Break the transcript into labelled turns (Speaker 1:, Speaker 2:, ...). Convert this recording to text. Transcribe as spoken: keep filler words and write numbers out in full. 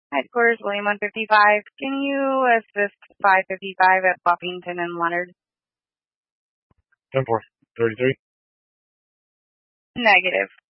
Speaker 1: Headquarters, William one fifty-five. Can you assist five fifty-five at Buffington and Leonard?
Speaker 2: ten four thirty-three.
Speaker 1: Negative.